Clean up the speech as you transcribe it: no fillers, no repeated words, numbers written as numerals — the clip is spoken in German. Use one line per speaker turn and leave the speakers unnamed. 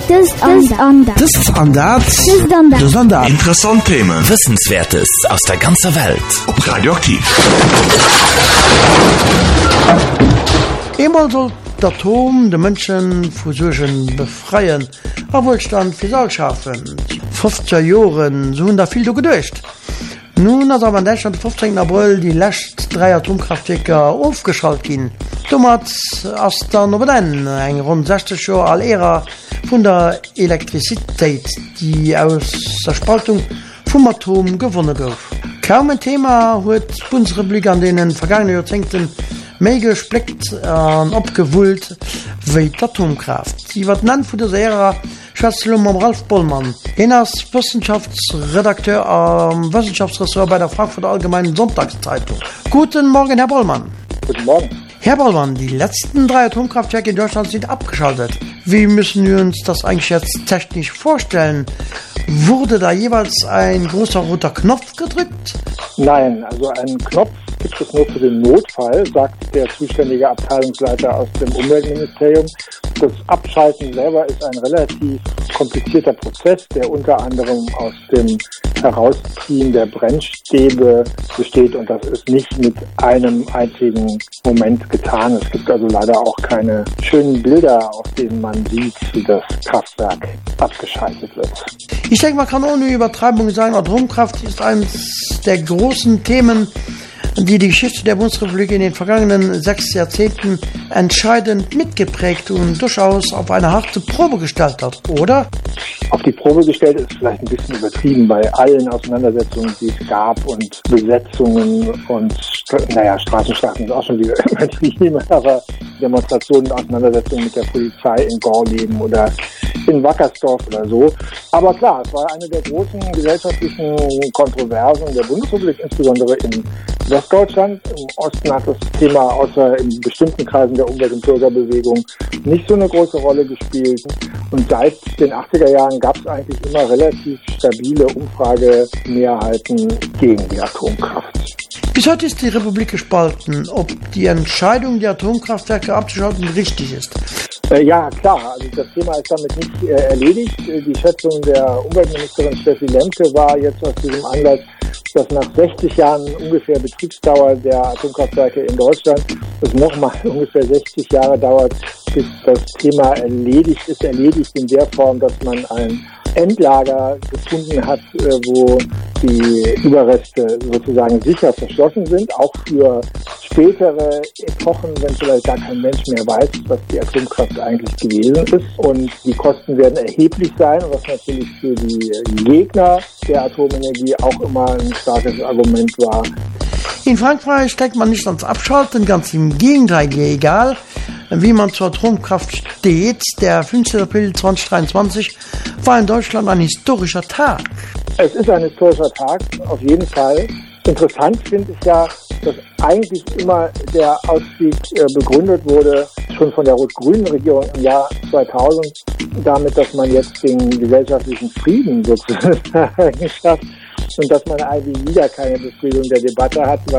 Interessant Themen. Wissenswertes aus der ganzen Welt. Ob Radioaktiv.
Einmal soll der Atom die Menschen von solchen befreien, aber Wohlstand für Soll schaffen. 50er Jahren so haben da viel gedurcht. Nun ist aber in Deutschland 15. April die letzten 3 Atomkraftwerke aufgeschaltet worden. Damals ist dann aber dann eine rund 60 Jahre alt Ära von der Elektrizität, die aus der Spaltung vom Atom gewonnen wurde. Kaum ein Thema hat die Bundesrepublik an den vergangenen Jahrzehnten mehr gesplickt und abgewühlt wie die Atomkraft. Sie wird genannt von dieser Ära Schwarzlum am Ralf Bollmann. Er ist Wissenschaftsredakteur am Wissenschaftsressort bei der Frankfurter Allgemeinen Sonntagszeitung. Guten Morgen, Herr Bollmann.
Guten Morgen.
Herr Bollmann, die letzten 3 Atomkraftwerke in Deutschland sind abgeschaltet. Wie müssen wir uns das eigentlich jetzt technisch vorstellen? Wurde da jeweils ein großer roter Knopf gedrückt?
Nein, also einen Knopf gibt es nur für den Notfall, sagt der zuständige Abteilungsleiter aus dem Umweltministerium. Das Abschalten selber ist ein relativ komplizierter Prozess, der unter anderem aus dem Herausziehen der Brennstäbe besteht, und das ist nicht mit einem einzigen Moment getan. Es gibt also leider auch keine schönen Bilder, auf denen man sieht, wie das Kraftwerk abgeschaltet wird.
Ich denke, man kann ohne Übertreibung sagen, Atomkraft ist eines der großen Themen, die die Geschichte der Bundesrepublik in den vergangenen 6 Jahrzehnten entscheidend mitgeprägt und durchaus auf eine harte Probe gestellt hat, oder?
Auf die Probe gestellt ist vielleicht ein bisschen übertrieben bei allen Auseinandersetzungen, die es gab, und Besetzungen und, Straßenschlachten ist auch schon wieder übertrieben, aber Demonstrationen, Auseinandersetzungen mit der Polizei in Gorleben oder in Wackersdorf oder so. Aber klar, es war eine der großen gesellschaftlichen Kontroversen der Bundesrepublik, insbesondere in Westdeutschland. Im Osten hat das Thema außer in bestimmten Kreisen der Umwelt- und Bürgerbewegung nicht so eine große Rolle gespielt. Und seit den 80er Jahren gab es eigentlich immer relativ stabile Umfragemehrheiten gegen die Atomkraft.
Bis heute ist die Republik gespalten, ob die Entscheidung, die Atomkraftwerke abzuschalten, richtig ist.
Ja, klar. Also das Thema ist damit nicht erledigt. Die Schätzung der Umweltministerin Steffi Lemke war jetzt aus diesem Anlass, dass nach 60 Jahren ungefähr Betriebsdauer der Atomkraftwerke in Deutschland es nochmal ungefähr 60 Jahre dauert, bis das Thema erledigt ist. Erledigt in der Form, dass man ein Endlager gefunden hat, wo die Überreste sozusagen sicher verschlossen sind, auch für spätere Epochen, wenn vielleicht gar kein Mensch mehr weiß, was die Atomkraft eigentlich gewesen ist. Und die Kosten werden erheblich sein, was natürlich für die Gegner der Atomenergie auch immer ein starkes Argument war.
In Frankreich denkt man nicht ans Abschalten, ganz im Gegenteil, egal wie man zur Atomkraft steht. Der 15. April 2023 war in Deutschland ein historischer Tag.
Es ist ein historischer Tag, auf jeden Fall. Interessant finde ich ja, dass eigentlich immer der Ausstieg begründet wurde, schon von der rot-grünen Regierung im Jahr 2000, damit, dass man jetzt den gesellschaftlichen Frieden sozusagen schafft und dass man eigentlich wieder keine Befriedung der Debatte hat, weil